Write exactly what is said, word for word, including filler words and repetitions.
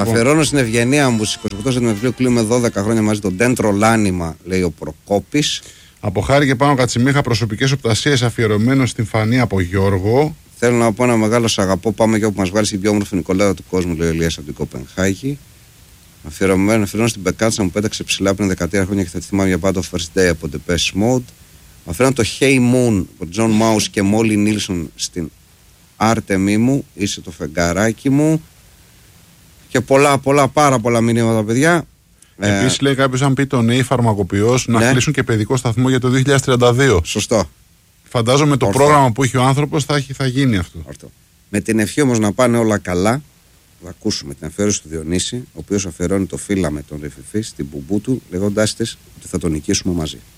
Αφιερώνω στην ευγενία μου στις είκοσι οκτώ Σεπτεμβρίου, κλείνουμε δώδεκα χρόνια μαζί τον Ντέντρο Λάνιμα, λέει ο Προκόπης. Από Χάρη και πάνω Κατσιμίχα, προσωπικές οπτασίες αφιερωμένο στην Φανή από Γιώργο. Θέλω να πω ένα μεγάλο σ' αγαπώ. Πάμε και όπου μας βγάλει η πιο όμορφη Νικολάδα του κόσμου, λέει ο Ηλίας από την Κοπενχάγη. Αφιερωμένο, αφιερώνω στην Πεκάτσα μου πέταξε ψηλά πριν δεκατρία χρόνια και θα τη θυμάμαι για πάντα, First Day από Depeche Mode. Αφιερώνω το Hey Moon από John Mouse και Molly Nilsson στην Άρτεμί μου, είσαι το φεγγαράκι μου. Και πολλά, πολλά, πάρα πολλά μηνύματα, παιδιά. Επίσης, ε, λέει κάποιος, αν πει το νέο φαρμακοποιός, να ναι. κλείσουν και παιδικό σταθμό για το δύο χιλιάδες τριάντα δύο. Σωστό. Φαντάζομαι το Ορθό. πρόγραμμα που έχει ο άνθρωπος θα, έχει, θα γίνει αυτό. Ορθό. Με την ευχή όμως να πάνε όλα καλά, θα ακούσουμε την αφιέρωση του Διονύση, ο οποίος αφιερώνει το φύλλα με τον Ρεφιφή στην μπουμπού του, λέγοντάς της ότι θα τον νικήσουμε μαζί.